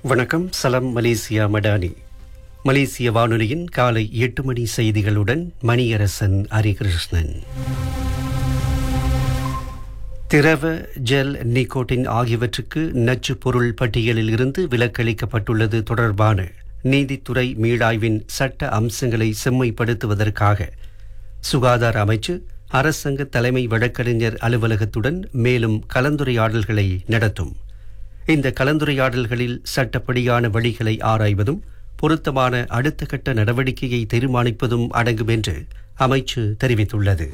வணக்கம். சலாம் மலேசியா மடானி. மலேசிய வானொலியின் காலை 8 மணி செய்திகளுடன் மணியரசன் ஹரிகிருஷ்ணன். திரவ, ஜெல், நிக்கோட்டின் ஆகியவற்றுக்கு நச்சுப் பொருள் பட்டியலில் இருந்து விலக்களிக்கப்பட்டுள்ளது தொடர்பான நீதித்துறை மீளாய்வின் சட்ட அம்சங்களை செம்மைப்படுத்துவதற்காக சுகாதார அமைச்சு அரசாங்க தலைமை வழக்கறிஞர் அலுவலகத்துடன் மேலும் கலந்துரையாடல்களை நடத்தும். இந்த கலந்துரையாடல்களில் சட்டப்படியான வழிகளை ஆராய்வதும் பொருத்தமான அடுத்த கட்ட நடவடிக்கையை தீர்மானிப்பதும் அடங்கும் என்று அமைச்சு தெரிவித்துள்ளது.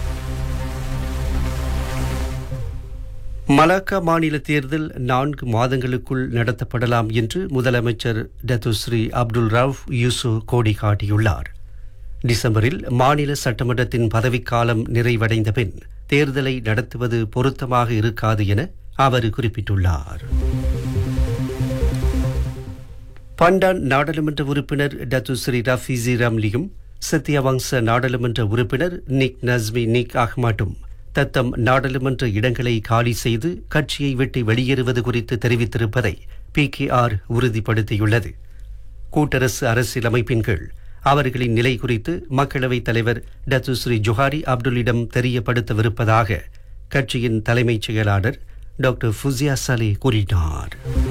மலாக்கா மாநில தேர்தல் 4 மாதங்களுக்குள் நடத்தப்படலாம் என்று முதலமைச்சர் டத்துஸ்ரீ அப்துல் ரவுஃப் யூசுப் கோடி காட்டியுள்ளார். டிசம்பரில் மாநில சட்டமன்றத்தின் பதவிக்காலம் நிறைவடைந்த பின் தேர்தலை நடத்துவது பொருத்தமாக இருக்காது என அவர் குறிப்பிட்டுள்ளார். பண்டான் நாடாளுமன்ற உறுப்பினர் டத்துஸ்ரீ ரஃபீசி ரம்லியும் சத்தியவங்ச நாடாளுமன்ற உறுப்பினர் நிக் நஸ்மி நிக் அஹ்மட்டும் தத்தம் நாடாளுமன்ற இடங்களை காலி செய்து கட்சியை விட்டு வெளியேறுவது குறித்து தெரிவித்திருப்பதை PKR உறுதிப்படுத்தியுள்ளது. கூட்டரசு அரசியலமைப்பின் கீழ் அவர்களின் நிலை குறித்து மக்களவைத் தலைவர் டத்துஸ்ரீ ஜொஹாரி அப்துல்லிடம் தெரியப்படுத்தவிருப்பதாக கட்சியின் தலைமைச் செயலாளர் டாக்டர் ஃபுசியா சலே கூறினார்.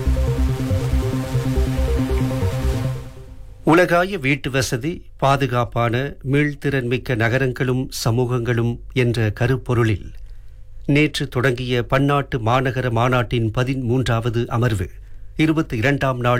உலகாய வீட்டு வசதி, பாதுகாப்பான மீள்திறன்மிக்க நகரங்களும் சமூகங்களும் என்ற கருப்பொருளில் நேற்று தொடங்கிய பன்னாட்டு மாநகர மாநாட்டின் 13வது அமர்வு 22ஆம் நாள்